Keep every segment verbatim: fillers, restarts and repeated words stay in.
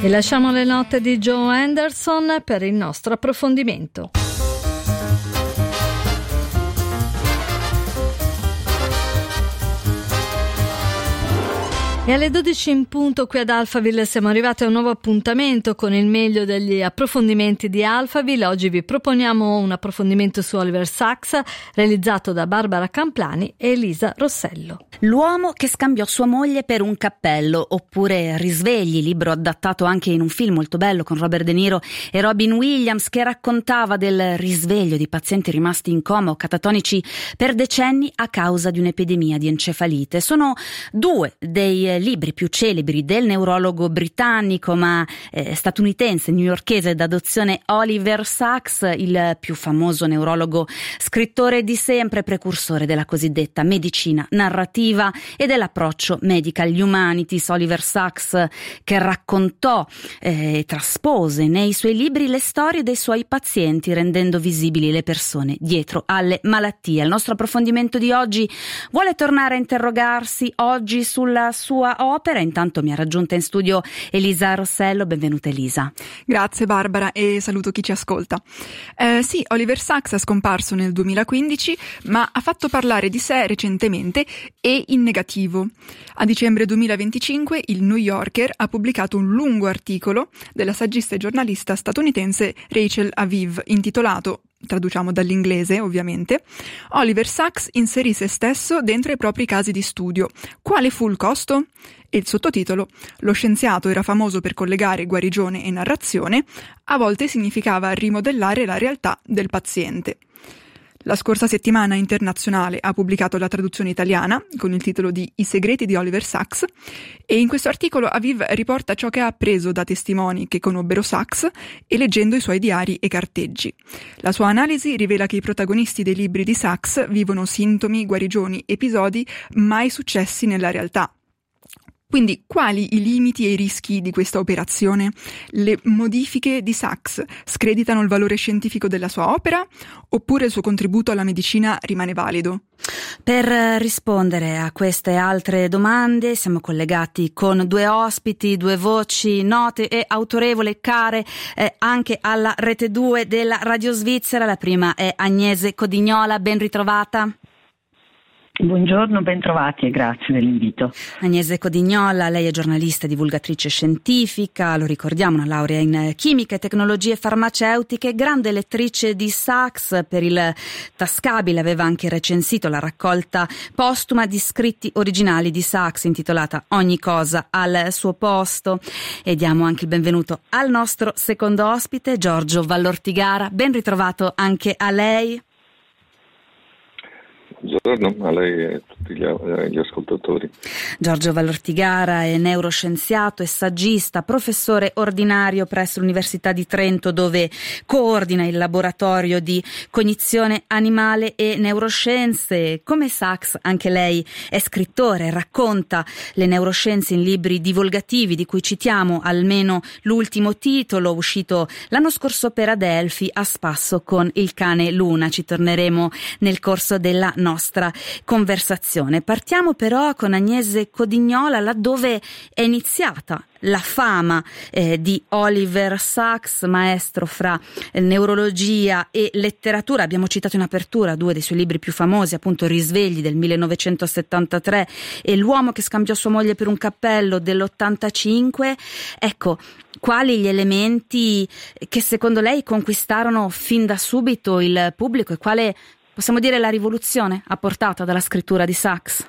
E lasciamo le note di Joe Anderson per il nostro approfondimento. E alle dodici in punto qui ad Alphaville siamo arrivati a un nuovo appuntamento con il meglio degli approfondimenti di Alphaville. Oggi vi proponiamo un approfondimento su Oliver Sacks realizzato da Barbara Camplani e Elisa Rossello. L'uomo che scambiò sua moglie per un cappello, oppure Risvegli, libro adattato anche in un film molto bello con Robert De Niro e Robin Williams, che raccontava del risveglio di pazienti rimasti in coma o catatonici per decenni a causa di un'epidemia di encefalite. Sono due dei libri più celebri del neurologo britannico ma eh, statunitense, newyorkese d'adozione Oliver Sacks, il più famoso neurologo scrittore di sempre, precursore della cosiddetta medicina narrativa e dell'approccio medical humanities. Oliver Sacks, che raccontò e eh, traspose nei suoi libri le storie dei suoi pazienti, rendendo visibili le persone dietro alle malattie. Il nostro approfondimento di oggi vuole tornare a interrogarsi oggi sulla sua opera. Intanto mi ha raggiunta in studio Elisa Rossello. Benvenuta Elisa. Grazie Barbara e saluto chi ci ascolta. Eh, sì, Oliver Sacks è scomparso nel duemilaquindici, ma ha fatto parlare di sé recentemente e in negativo. A dicembre duemilaventicinque il New Yorker ha pubblicato un lungo articolo della saggista e giornalista statunitense Rachel Aviv intitolato, traduciamo dall'inglese ovviamente, Oliver Sacks inserì se stesso dentro i propri casi di studio. Quale fu il costo? E il sottotitolo, lo scienziato era famoso per collegare guarigione e narrazione, a volte significava rimodellare la realtà del paziente. La scorsa settimana Internazionale ha pubblicato la traduzione italiana con il titolo di I segreti di Oliver Sacks e in questo articolo Aviv riporta ciò che ha appreso da testimoni che conobbero Sacks e leggendo i suoi diari e carteggi. La sua analisi rivela che i protagonisti dei libri di Sacks vivono sintomi, guarigioni, episodi mai successi nella realtà. Quindi, quali i limiti e i rischi di questa operazione? Le modifiche di Sacks screditano il valore scientifico della sua opera oppure il suo contributo alla medicina rimane valido? Per rispondere a queste e altre domande siamo collegati con due ospiti, due voci note e autorevoli, care eh, anche alla Rete due della Radio Svizzera. La prima è Agnese Codignola, ben ritrovata. Buongiorno, ben trovati e grazie dell'invito. Agnese Codignola, lei è giornalista e divulgatrice scientifica, lo ricordiamo, una laurea in chimica e tecnologie farmaceutiche, grande lettrice di Sacks. Per il Tascabile aveva anche recensito la raccolta postuma di scritti originali di Sacks intitolata Ogni cosa al suo posto. E diamo anche il benvenuto al nostro secondo ospite, Giorgio Vallortigara, ben ritrovato anche a lei. Buongiorno a lei e a tutti gli, eh, gli ascoltatori. Giorgio Vallortigara è neuroscienziato e saggista, professore ordinario presso l'Università di Trento, dove coordina il laboratorio di cognizione animale e neuroscienze. Come Sacks, anche lei è scrittore, racconta le neuroscienze in libri divulgativi, di cui citiamo almeno l'ultimo titolo, uscito l'anno scorso per Adelphi, A spasso con il cane Luna. Ci torneremo nel corso della nostra nostra conversazione. Partiamo però con Agnese Codignola, laddove è iniziata la fama eh, di Oliver Sacks, maestro fra eh, neurologia e letteratura. Abbiamo citato in apertura due dei suoi libri più famosi, appunto Risvegli del millenovecentosettantatré e L'uomo che scambiò sua moglie per un cappello dell'ottantacinque. Ecco, quali gli elementi che secondo lei conquistarono fin da subito il pubblico e quale, possiamo dire, la rivoluzione apportata dalla scrittura di Sacks?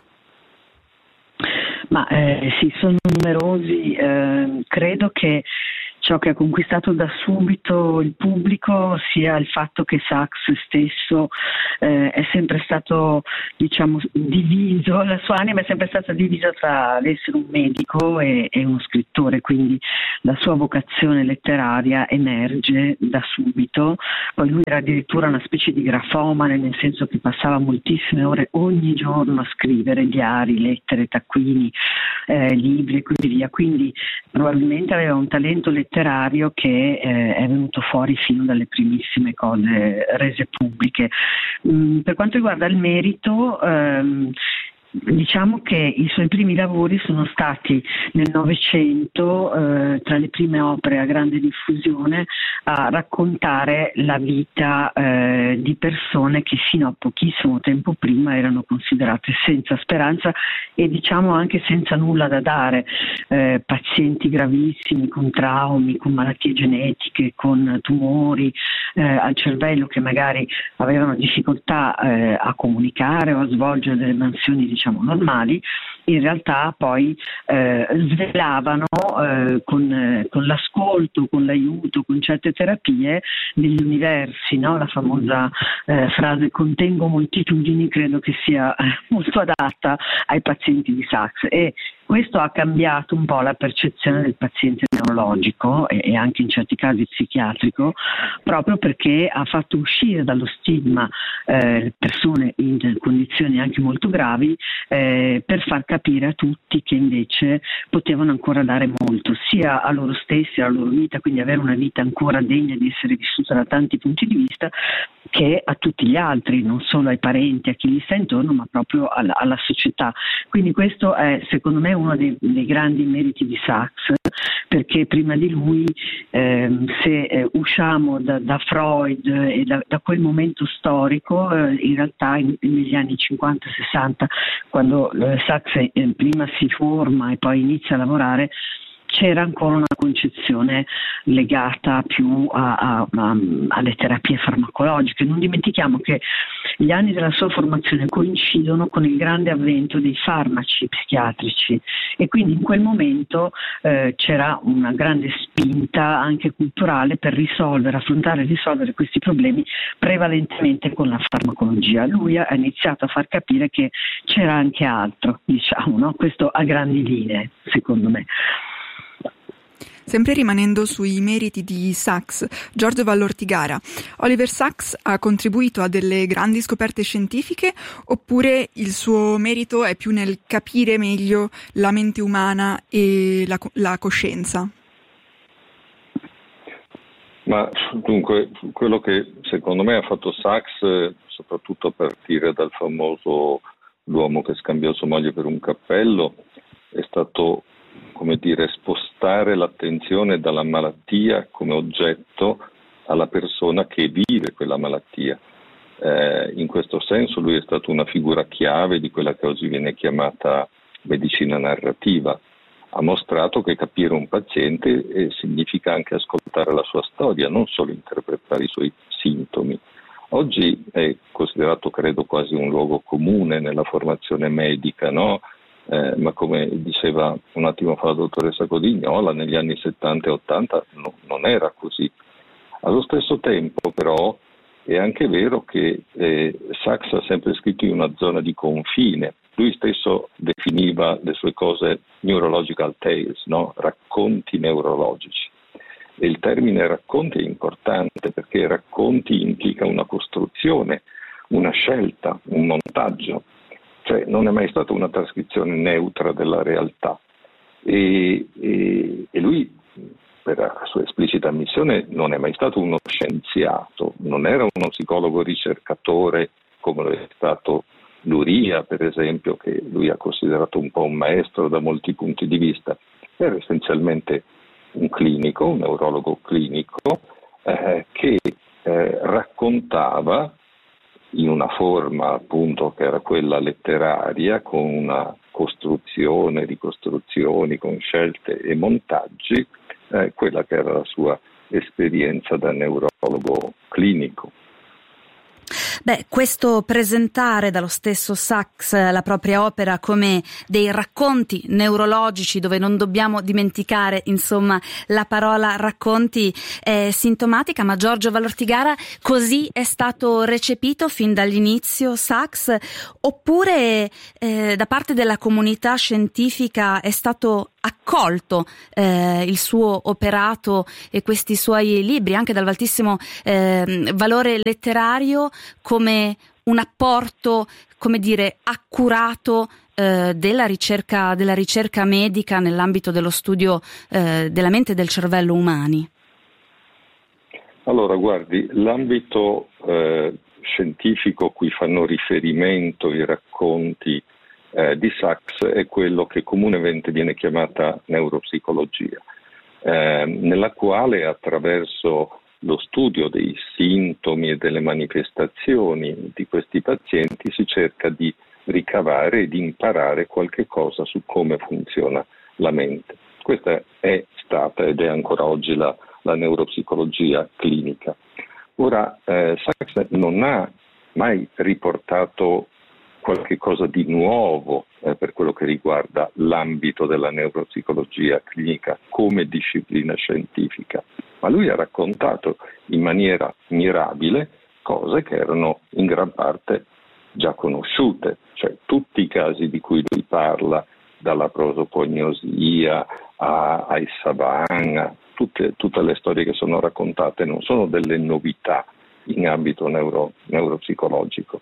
Ma eh, sì, sono numerosi. Eh, credo che ciò che ha conquistato da subito il pubblico sia il fatto che Sacks stesso eh, è sempre stato, diciamo, diviso, la sua anima è sempre stata divisa tra l'essere un medico e, e uno scrittore, quindi la sua vocazione letteraria emerge da subito. Poi lui era addirittura una specie di grafomane, nel senso che passava moltissime ore ogni giorno a scrivere diari, lettere, taccuini, eh, libri e così via, quindi probabilmente aveva un talento letterario che eh, è venuto fuori fino dalle primissime cose rese pubbliche. Mm, per quanto riguarda il merito, ehm, Diciamo che i suoi primi lavori sono stati nel Novecento, eh, tra le prime opere a grande diffusione, a raccontare la vita eh, di persone che fino a pochissimo tempo prima erano considerate senza speranza e diciamo anche senza nulla da dare, eh, pazienti gravissimi con traumi, con malattie genetiche, con tumori eh, al cervello che magari avevano difficoltà eh, a comunicare o a svolgere delle mansioni diciamo normali, in realtà poi eh, svelavano eh, con, eh, con l'ascolto, con l'aiuto, con certe terapie degli universi, no? La famosa eh, frase contengo moltitudini credo che sia eh, molto adatta ai pazienti di Sachs, e questo ha cambiato un po' la percezione del paziente neurologico e, e anche in certi casi psichiatrico, proprio perché ha fatto uscire dallo stigma eh, persone in condizioni anche molto gravi eh, per far capire a tutti che invece potevano ancora dare molto, sia a loro stessi, alla loro vita, quindi avere una vita ancora degna di essere vissuta da tanti punti di vista, che a tutti gli altri, non solo ai parenti, a chi gli sta intorno, ma proprio alla, alla società. Quindi questo è secondo me uno dei, dei grandi meriti di Sachs, perché prima di lui ehm, se eh, usciamo da, da Freud e da, da quel momento storico, eh, in realtà in, negli anni cinquanta sessanta, quando eh, Sachs eh, prima si forma e poi inizia a lavorare, c'era ancora una concezione legata più a, a, a, alle terapie farmacologiche. Non dimentichiamo che gli anni della sua formazione coincidono con il grande avvento dei farmaci psichiatrici e quindi in quel momento eh, c'era una grande spinta anche culturale per risolvere, affrontare e risolvere questi problemi prevalentemente con la farmacologia. Lui ha iniziato a far capire che c'era anche altro, diciamo, no? Questo a grandi linee, secondo me. Sempre rimanendo sui meriti di Sachs, Giorgio Vallortigara, Oliver Sacks ha contribuito a delle grandi scoperte scientifiche oppure il suo merito è più nel capire meglio la mente umana e la, la coscienza? Ma dunque, quello che secondo me ha fatto Sachs, soprattutto a partire dal famoso L'uomo che scambiò sua moglie per un cappello, è stato, come dire, spostare l'attenzione dalla malattia come oggetto alla persona che vive quella malattia. Eh, in questo senso lui è stato una figura chiave di quella che oggi viene chiamata medicina narrativa. Ha mostrato che capire un paziente eh, significa anche ascoltare la sua storia, non solo interpretare i suoi sintomi. Oggi è considerato, credo, quasi un luogo comune nella formazione medica, no? Eh, ma come diceva un attimo fa la dottoressa Codignola, negli anni settanta e ottanta no, non era così. Allo stesso tempo però è anche vero che eh, Sachs ha sempre scritto in una zona di confine. Lui stesso definiva le sue cose neurological tales, no? Racconti neurologici. E il termine racconti è importante perché racconti implica una costruzione, una scelta, un montaggio. Cioè non è mai stata una trascrizione neutra della realtà e, e, e lui, per la sua esplicita ammissione, non è mai stato uno scienziato, non era uno psicologo ricercatore come lo è stato Luria, per esempio, che lui ha considerato un po' un maestro da molti punti di vista. Era essenzialmente un clinico, un neurologo clinico eh, che eh, raccontava in una forma appunto che era quella letteraria, con una costruzione, ricostruzioni, con scelte e montaggi, eh, quella che era la sua esperienza da neurologo clinico. Beh, questo presentare dallo stesso Sachs la propria opera come dei racconti neurologici, dove non dobbiamo dimenticare, insomma, la parola racconti, è sintomatica, ma Giorgio Vallortigara, così è stato recepito fin dall'inizio Sachs, oppure eh, da parte della comunità scientifica è stato accolto eh, il suo operato e questi suoi libri, anche dal altissimo eh, valore letterario, come un apporto, come dire, accurato eh, della ricerca della ricerca medica nell'ambito dello studio eh, della mente e del cervello umani? Allora, guardi, l'ambito eh, scientifico a cui fanno riferimento i racconti eh, di Sachs è quello che comunemente viene chiamata neuropsicologia, eh, nella quale attraverso lo studio dei sintomi e delle manifestazioni di questi pazienti si cerca di ricavare e di imparare qualche cosa su come funziona la mente. Questa è stata ed è ancora oggi la, la neuropsicologia clinica. Ora, eh, Sachs non ha mai riportato qualche cosa di nuovo eh, per quello che riguarda l'ambito della neuropsicologia clinica come disciplina scientifica, ma lui ha raccontato in maniera mirabile cose che erano in gran parte già conosciute, cioè tutti i casi di cui lui parla, dalla prosopagnosia a, ai Savan, tutte, tutte le storie che sono raccontate non sono delle novità in ambito neuro, neuropsicologico.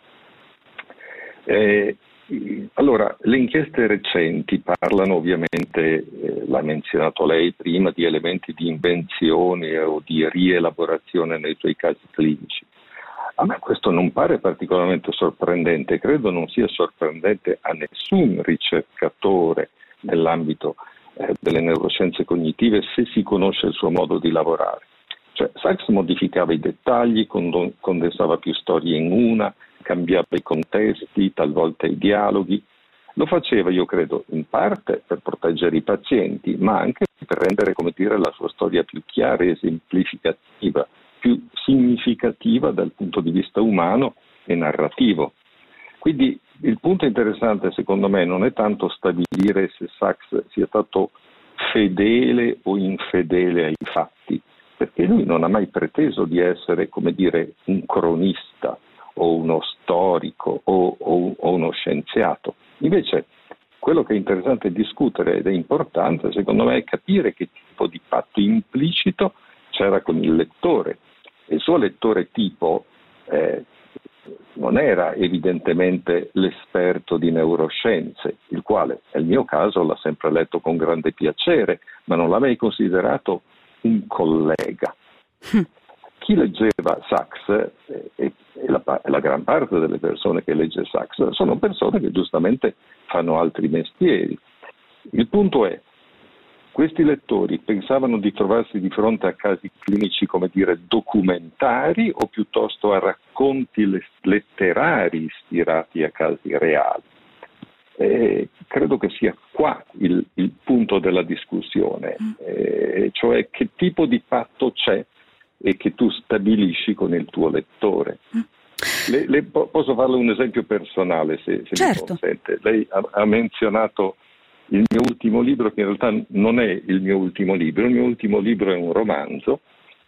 Eh, allora, le inchieste recenti parlano ovviamente, eh, l'ha menzionato lei prima, di elementi di invenzione o di rielaborazione nei suoi casi clinici. A me questo non pare particolarmente sorprendente, credo non sia sorprendente a nessun ricercatore nell'ambito eh, delle neuroscienze cognitive se si conosce il suo modo di lavorare. Cioè, Sachs modificava i dettagli, condensava più storie in una, cambiava i contesti, talvolta i dialoghi. Lo faceva, io credo, in parte per proteggere i pazienti, ma anche per rendere, come dire, la sua storia più chiara e esemplificativa, più significativa dal punto di vista umano e narrativo. Quindi il punto interessante, secondo me, non è tanto stabilire se Sachs sia stato fedele o infedele ai fatti, perché lui non ha mai preteso di essere, come dire, un cronista o uno storico o, o, o uno scienziato. Invece quello che è interessante discutere ed è importante, secondo me, è capire che tipo di patto implicito c'era con il lettore. Il suo lettore tipo eh, non era evidentemente l'esperto di neuroscienze, il quale, nel mio caso, l'ha sempre letto con grande piacere, ma non l'ha mai considerato un collega. Chi leggeva Sachs, eh, e, e la, la gran parte delle persone che legge Sachs, sono persone che giustamente fanno altri mestieri. Il punto è, questi lettori pensavano di trovarsi di fronte a casi clinici, come dire, documentari o piuttosto a racconti letterari ispirati a casi reali? Eh, credo che sia qua il, il punto della discussione, eh, cioè che tipo di patto c'è e che tu stabilisci con il tuo lettore. Le, le, posso farle un esempio personale, se, se certo. mi consente. Lei ha, ha menzionato il mio ultimo libro, che in realtà non è il mio ultimo libro. Il mio ultimo libro è un romanzo,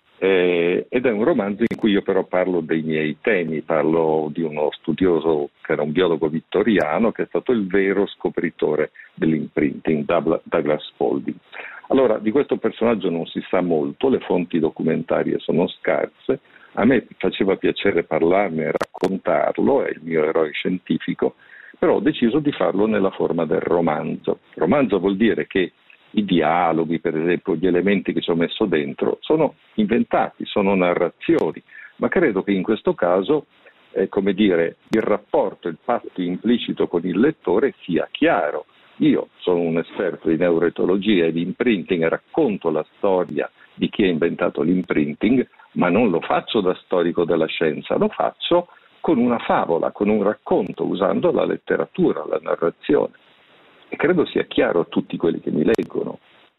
eh, ed è un romanzo in cui io però parlo dei miei temi, parlo di uno studioso che era un biologo vittoriano, che è stato il vero scopritore dell'imprinting, Douglas Spalding. Allora, di questo personaggio non si sa molto, le fonti documentarie sono scarse, a me faceva piacere parlarne e raccontarlo, è il mio eroe scientifico, però ho deciso di farlo nella forma del romanzo. Romanzo vuol dire che i dialoghi, per esempio, gli elementi che ci ho messo dentro, sono inventati, sono narrazioni, ma credo che in questo caso, eh, come dire, il rapporto, il patto implicito con il lettore sia chiaro. Io sono un esperto di neuroetologia e di imprinting e racconto la storia di chi ha inventato l'imprinting, ma non lo faccio da storico della scienza, lo faccio con una favola, con un racconto, usando la letteratura, la narrazione. E credo sia chiaro a tutti quelli che mi leggono.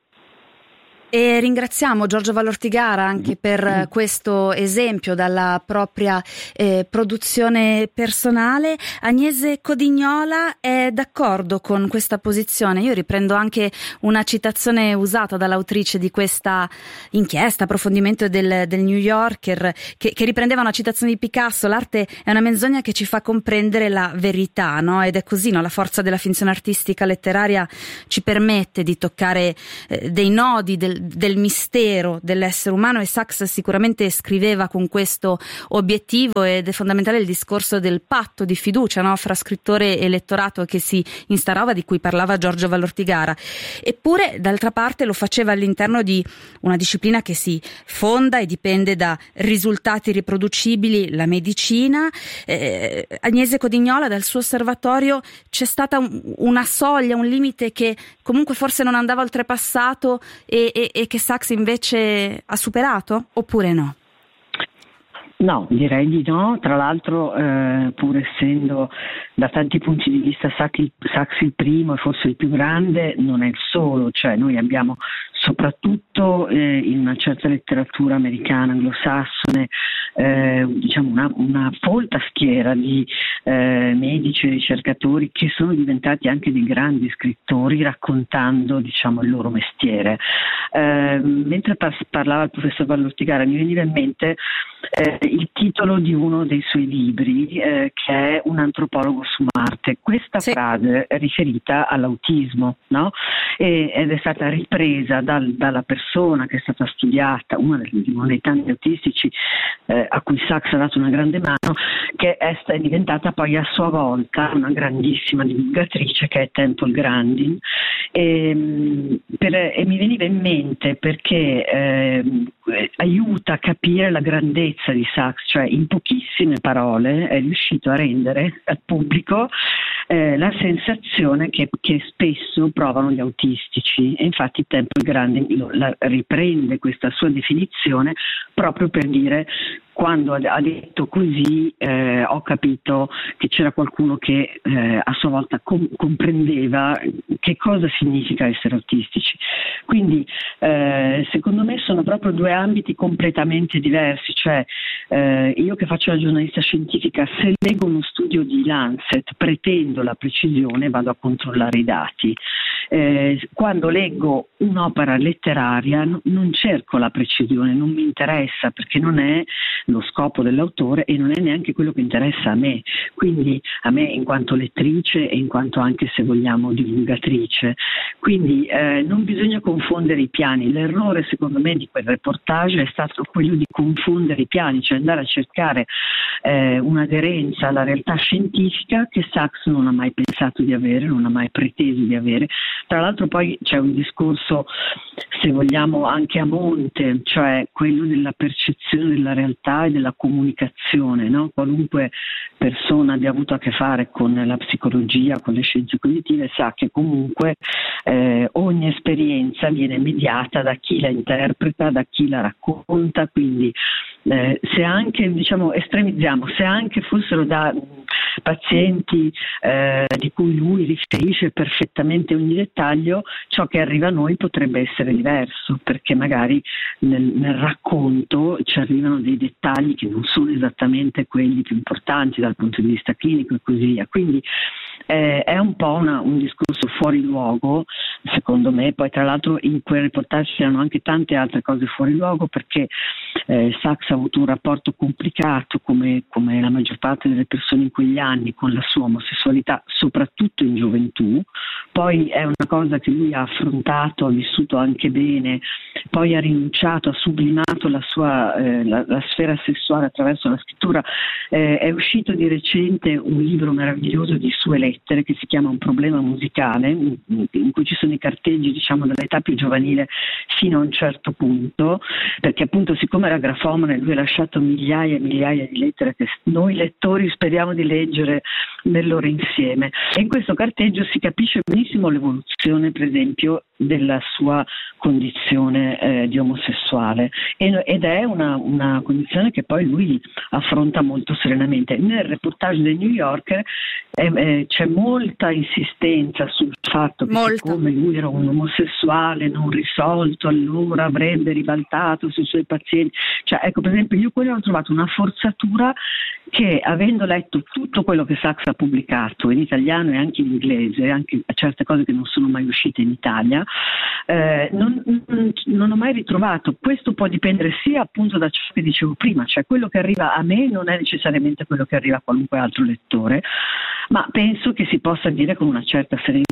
E ringraziamo Giorgio Vallortigara anche per questo esempio dalla propria eh, produzione personale. Agnese Codignola è d'accordo con questa posizione. Io riprendo anche una citazione usata dall'autrice di questa inchiesta, approfondimento del, del New Yorker, che, che riprendeva una citazione di Picasso: l'arte è una menzogna che ci fa comprendere la verità, no? Ed è così, no? La forza della finzione artistica letteraria ci permette di toccare eh, dei nodi del del mistero dell'essere umano, e Sachs sicuramente scriveva con questo obiettivo, ed è fondamentale il discorso del patto di fiducia, no, fra scrittore e lettorato che si instaurava, di cui parlava Giorgio Vallortigara. Eppure d'altra parte lo faceva all'interno di una disciplina che si fonda e dipende da risultati riproducibili, la medicina. eh, Agnese Codignola, dal suo osservatorio c'è stata un, una soglia, un limite che comunque forse non andava oltrepassato e, e, e che Sachs invece ha superato, oppure no? No, direi di no. Tra l'altro, eh, pur essendo da tanti punti di vista Sachs il, Sachs il primo e forse il più grande, non è il solo. Cioè noi abbiamo soprattutto eh, in una certa letteratura americana, anglosassone, eh, diciamo una, una folta schiera di eh, medici e ricercatori che sono diventati anche dei grandi scrittori, raccontando, diciamo, il loro mestiere. Eh, mentre par- parlava il professor Vallortigara, mi veniva in mente eh, il titolo di uno dei suoi libri, eh, che è Un antropologo su Marte. Questa sì. frase è riferita all'autismo, no? E, ed è stata ripresa dal, dalla persona che è stata studiata, una dei, uno dei tanti autistici eh, a cui Sachs ha dato una grande mano, che è, è diventata poi a sua volta una grandissima divulgatrice, che è Temple Grandin. E, per, e mi veniva in mente perché eh, aiuta a capire la grandezza di Sachs, cioè in pochissime parole è riuscito a rendere al pubblico eh, la sensazione che, che spesso provano gli autistici, e infatti Temple Grandin lo, la, riprende questa sua definizione proprio per dire: quando ha detto così eh, ho capito che c'era qualcuno che eh, a sua volta com- comprendeva che cosa significa essere autistici. Quindi eh, secondo me sono proprio due ambiti completamente diversi. Cioè eh, io che faccio la giornalista scientifica, se leggo uno studio di Lancet pretendo la precisione, vado a controllare i dati. Eh, quando leggo un'opera letteraria n- non cerco la precisione, non mi interessa, perché non è lo scopo dell'autore e non è neanche quello che interessa a me, quindi a me in quanto lettrice e in quanto anche, se vogliamo, divulgatrice. Quindi eh, non bisogna confondere i piani. L'errore secondo me di quel reportage è stato quello di confondere i piani, cioè andare a cercare eh, un'aderenza alla realtà scientifica che Sachs non ha mai pensato di avere, non ha mai preteso di avere. Tra l'altro poi c'è un discorso, se vogliamo, anche a monte, cioè quello della percezione della realtà e della comunicazione, no? Qualunque persona abbia avuto a che fare con la psicologia, con le scienze cognitive, sa che comunque eh, ogni esperienza viene mediata da chi la interpreta, da chi la racconta. Quindi eh, se anche, diciamo, estremizziamo, se anche fossero da pazienti eh, di cui lui riferisce perfettamente ogni dettaglio, ciò che arriva a noi potrebbe essere diverso, perché magari nel, nel racconto ci arrivano dei dettagli che non sono esattamente quelli più importanti dal punto di vista clinico e così via. Quindi eh, è un po' una, un discorso fuori luogo, secondo me. Poi tra l'altro in quel reportage c'erano anche tante altre cose fuori luogo, perché eh, Sachs ha avuto un rapporto complicato, come, come la maggior parte delle persone in quegli anni, con la sua omosessualità, soprattutto in gioventù. Poi è una cosa che lui ha affrontato, ha vissuto anche bene, poi ha rinunciato, ha sublimato la sua eh, la, la sfera sessuale attraverso la scrittura. Eh, è uscito di recente un libro meraviglioso di sue lettere che si chiama Un problema musicale, in, in cui ci sono i carteggi, diciamo, dall'età più giovanile fino a un certo punto, perché appunto siccome era grafomane lui ha lasciato migliaia e migliaia di lettere che noi lettori speriamo di leggere nel loro insieme, e in questo carteggio si capisce benissimo l'evoluzione, per esempio, della sua condizione eh, di omosessuale, e, ed è una, una condizione che poi lui affronta molto serenamente. Nel reportage del New Yorker eh, eh, c'è molta insistenza sul fatto che molto. siccome lui era un omosessuale non risolto, allora avrebbe ribaltato sui suoi pazienti. Cioè, ecco, per esempio, io quello ho trovato una forzatura che, avendo letto tutto quello che Sachs ha pubblicato in italiano e anche in inglese, anche certe cose che non sono mai uscite in Italia, eh, non, non ho mai ritrovato. Questo può dipendere sia appunto da ciò che dicevo prima, cioè quello che arriva a me non è necessariamente quello che arriva a qualunque altro lettore, ma penso che si possa dire con una certa serenità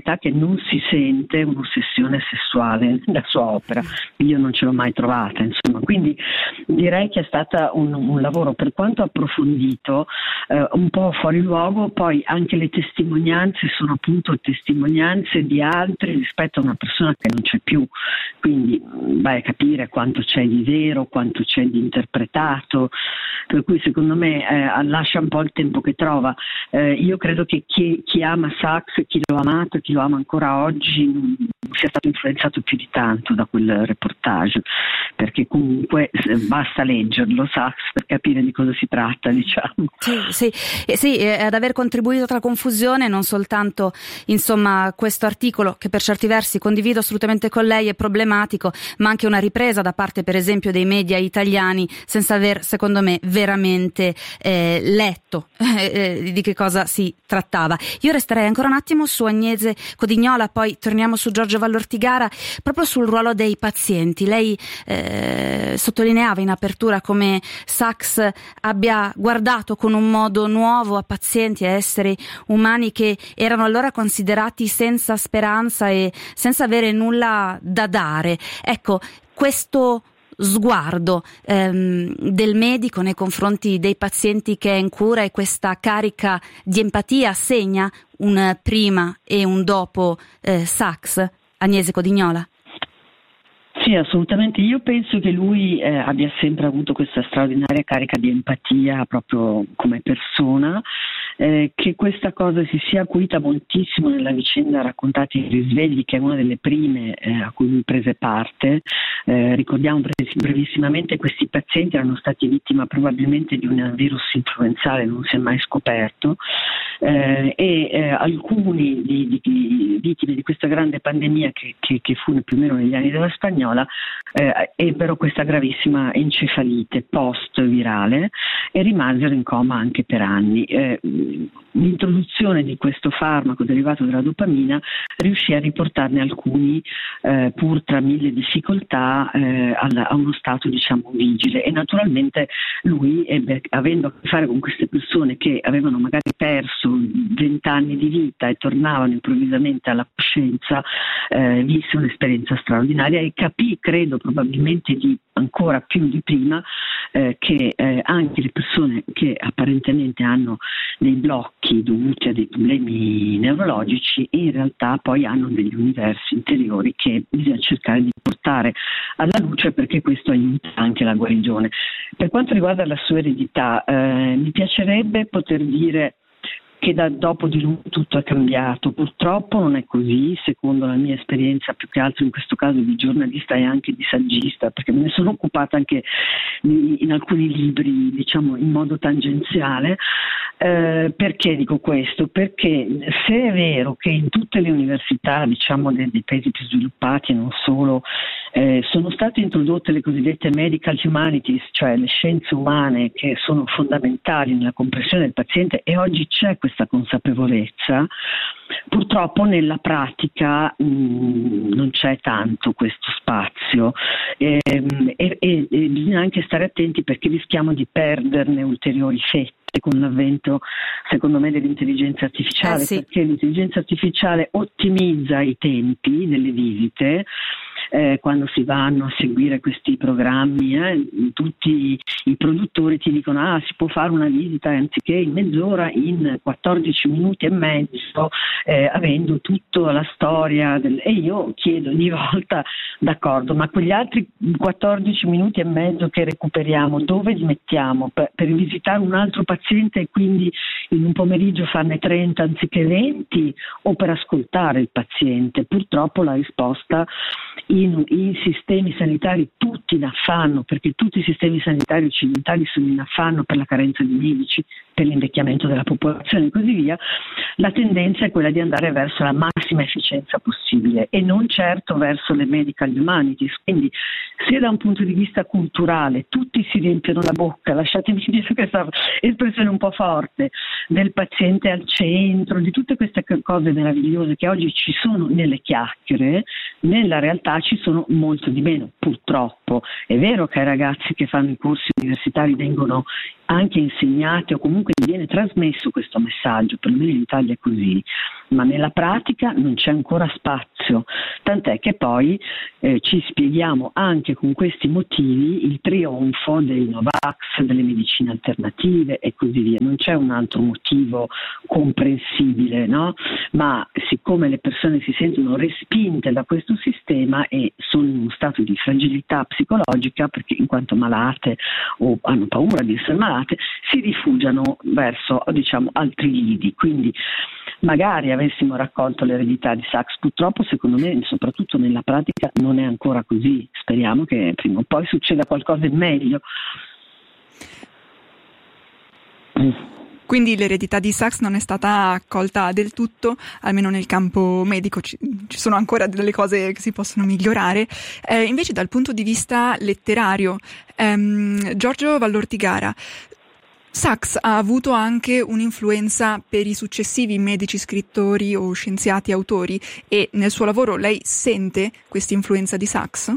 verità che non si sente un'ossessione sessuale nella sua opera, io non ce l'ho mai trovata, insomma, quindi direi che è stata un, un lavoro per quanto approfondito, eh, un po' fuori luogo. Poi anche le testimonianze sono appunto testimonianze di altri rispetto a una persona che non c'è più, quindi vai a capire quanto c'è di vero, quanto c'è di interpretato, per cui secondo me eh, lascia un po' il tempo che trova. Eh, io credo che chi, chi ama Sachs, chi lo ha amato e chi lo ama ancora oggi non sia stato influenzato più di tanto da quel reportage, perché comunque basta leggerlo Sachs per capire di cosa si tratta, diciamo. Sì, sì, eh, sì eh, ad aver contribuito alla confusione non soltanto insomma questo articolo, che per certi versi condivido assolutamente con lei, è problematico, ma anche una ripresa da parte per esempio dei media italiani senza aver secondo me veramente eh, letto eh, di che cosa si trattava. Io resterei ancora un attimo su Agnese Codignola, poi torniamo su Giorgio Vallortigara, proprio sul ruolo dei pazienti. Lei eh, sottolineava in apertura come Sachs abbia guardato con un modo nuovo a pazienti, a esseri umani che erano allora considerati senza speranza e senza avere nulla da dare. Ecco, questo sguardo ehm, del medico nei confronti dei pazienti che è in cura e questa carica di empatia segna un prima e un dopo eh, Sachs? Agnese Codignola? Sì, assolutamente. Io penso che lui eh, abbia sempre avuto questa straordinaria carica di empatia proprio come persona, eh, che questa cosa si sia acuita moltissimo nella vicenda raccontata in Risvegli, che è una delle prime eh, a cui lui prese parte. Eh, ricordiamo brevissimamente, questi pazienti erano stati vittima probabilmente di un virus influenzale, non si è mai scoperto, eh, e eh, alcuni di, di, di vittime di questa grande pandemia che, che, che fu più o meno negli anni della Spagnola eh, ebbero questa gravissima encefalite post-virale e rimasero in coma anche per anni. Eh, l'introduzione di questo farmaco derivato dalla dopamina riuscì a riportarne alcuni eh, pur tra mille difficoltà eh, a, a uno stato diciamo vigile, e naturalmente lui ebbe, avendo a che fare con queste persone che avevano magari perso vent'anni di vita e tornavano improvvisamente alla coscienza, eh, visse un'esperienza straordinaria e capì, credo probabilmente di ancora più di prima, eh, che eh, anche le persone che apparentemente hanno dei blocchi dovuti a dei problemi neurologici in realtà poi hanno degli universi interiori che bisogna cercare di portare alla luce, perché questo aiuta anche la guarigione. Per quanto riguarda la sua eredità, eh, mi piacerebbe poter dire che da dopo di lui tutto è cambiato. Purtroppo non è così, secondo la mia esperienza, più che altro in questo caso di giornalista e anche di saggista, perché me ne sono occupata anche in, in alcuni libri, diciamo in modo tangenziale. Eh, perché dico questo? Perché se è vero che in tutte le università, diciamo dei, dei paesi più sviluppati e non solo, eh, sono state introdotte le cosiddette medical humanities, cioè le scienze umane che sono fondamentali nella comprensione del paziente, e oggi c'è questa consapevolezza, purtroppo nella pratica mh, non c'è tanto questo spazio e, e, e, e bisogna anche stare attenti, perché rischiamo di perderne ulteriori fette con l'avvento, secondo me, dell'intelligenza artificiale, eh sì. perché l'intelligenza artificiale ottimizza i tempi delle visite. Eh, quando si vanno a seguire questi programmi, eh, tutti i produttori ti dicono ah, si può fare una visita anziché in mezz'ora in quattordici minuti e mezzo, eh, avendo tutta la storia del... e io chiedo ogni volta, d'accordo, ma quegli altri quattordici minuti e mezzo che recuperiamo dove li mettiamo? Per, per visitare un altro paziente e quindi in un pomeriggio farne trenta anziché venti, o per ascoltare il paziente? Purtroppo la risposta In, in sistemi sanitari tutti in affanno, perché tutti i sistemi sanitari occidentali sono in affanno per la carenza di medici, per l'invecchiamento della popolazione e così via, la tendenza è quella di andare verso la massima efficienza possibile e non certo verso le medical humanities. Quindi se da un punto di vista culturale tutti si riempiono la bocca, lasciatemi dire questa espressione un po' forte, del paziente al centro, di tutte queste cose meravigliose che oggi ci sono nelle chiacchiere, nella realtà ci sono molto di meno, purtroppo. È vero che ai ragazzi che fanno i corsi universitari vengono anche insegnate o comunque viene trasmesso questo messaggio, perlomeno in Italia è così, ma nella pratica non c'è ancora spazio, tant'è che poi eh, ci spieghiamo anche con questi motivi il trionfo dei Novax, delle medicine alternative e così via. Non c'è un altro motivo comprensibile, no? Ma siccome le persone si sentono respinte da questo sistema e sono in uno stato di fragilità psicologica, perché in quanto malate o hanno paura di essere malate, si rifugiano verso, diciamo, altri lidi. Quindi magari avessimo raccolto l'eredità di Sachs, purtroppo secondo me, soprattutto nella pratica, non è ancora così. Speriamo che prima o poi succeda qualcosa di meglio. Quindi l'eredità di Sachs non è stata accolta del tutto, almeno nel campo medico ci, ci sono ancora delle cose che si possono migliorare. Eh, invece dal punto di vista letterario, ehm, Giorgio Vallortigara, Sachs ha avuto anche un'influenza per i successivi medici, scrittori o scienziati, autori, e nel suo lavoro lei sente questa influenza di Sachs?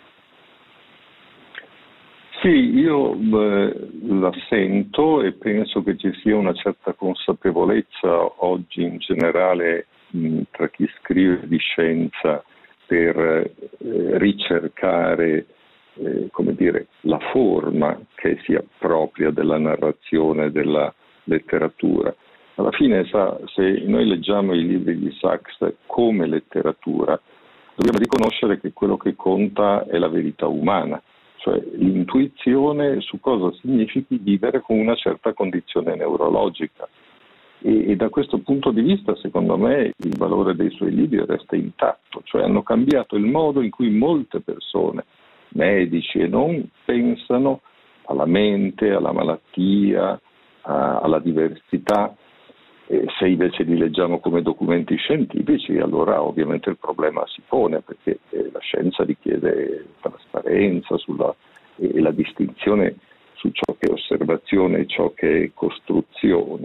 Sì, io beh, la sento e penso che ci sia una certa consapevolezza oggi in generale mh, tra chi scrive di scienza per eh, ricercare eh, come dire, la forma che si appropria della narrazione della letteratura. Alla fine, sa, se noi leggiamo i libri di Sachs come letteratura, dobbiamo riconoscere che quello che conta è la verità umana, cioè l'intuizione su cosa significhi vivere con una certa condizione neurologica. E, e da questo punto di vista, secondo me, il valore dei suoi libri resta intatto, cioè hanno cambiato il modo in cui molte persone, medici e non, pensano alla mente, alla malattia, a, alla diversità. E se invece li leggiamo come documenti scientifici, allora ovviamente il problema si pone, perché eh, la scienza richiede trasparenza sulla, e, e la distinzione su ciò che è osservazione e ciò che è costruzione.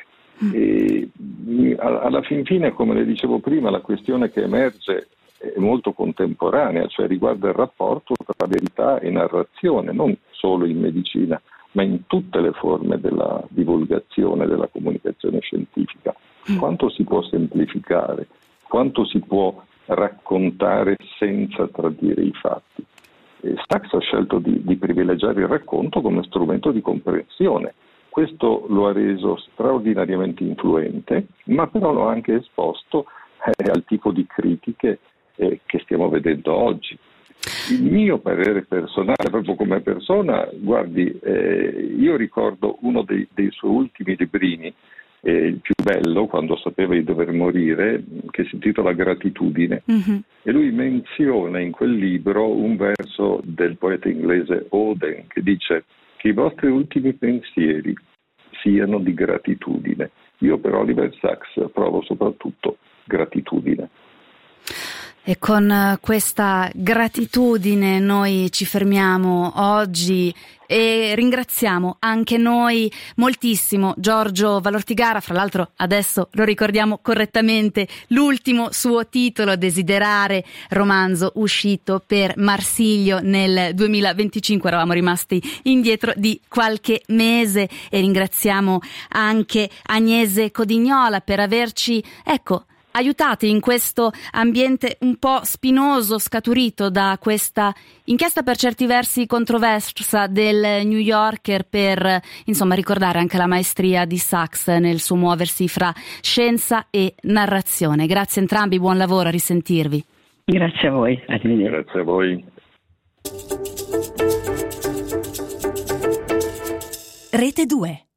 E, alla fin fine, come le dicevo prima, la questione che emerge è molto contemporanea, cioè riguarda il rapporto tra verità e narrazione, non solo in medicina, ma in tutte le forme della divulgazione, della comunicazione scientifica. Quanto si può semplificare, quanto si può raccontare senza tradire i fatti. E Sachs ha scelto di, di privilegiare il racconto come strumento di comprensione. Questo lo ha reso straordinariamente influente, ma però lo ha anche esposto eh, al tipo di critiche eh, che stiamo vedendo oggi. Il mio parere personale, proprio come persona, guardi, eh, io ricordo uno dei, dei suoi ultimi librini, eh, il più bello, quando sapeva di dover morire, che si intitola Gratitudine, mm-hmm. e lui menziona in quel libro un verso del poeta inglese Auden che dice che i vostri ultimi pensieri siano di gratitudine. Io per Oliver Sacks provo soprattutto gratitudine. E con questa gratitudine noi ci fermiamo oggi e ringraziamo anche noi moltissimo Giorgio Vallortigara. Fra l'altro adesso lo ricordiamo correttamente, l'ultimo suo titolo, Desiderare, romanzo uscito per Marsilio nel duemilaventicinque. Eravamo rimasti indietro di qualche mese. E ringraziamo anche Agnese Codignola per averci, ecco, aiutati in questo ambiente un po' spinoso scaturito da questa inchiesta per certi versi controversa del New Yorker, per insomma ricordare anche la maestria di Sachs nel suo muoversi fra scienza e narrazione. Grazie a entrambi, buon lavoro, a risentirvi. Grazie a voi, arrivederci. Grazie a voi. Rete due.